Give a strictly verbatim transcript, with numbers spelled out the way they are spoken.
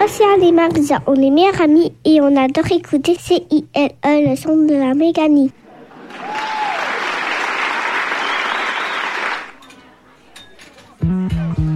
Pascal et Maria, on est meilleurs amis et on adore écouter C I L E, le son de la Méganie.